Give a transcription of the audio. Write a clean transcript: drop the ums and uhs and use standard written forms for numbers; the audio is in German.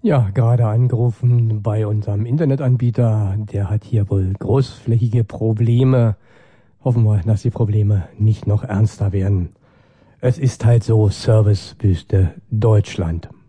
Ja, gerade angerufen bei unserem Internetanbieter. Der hat hier wohl großflächige Probleme. Hoffen wir, dass die Probleme nicht noch ernster werden. Es ist halt so Servicewüste Deutschland.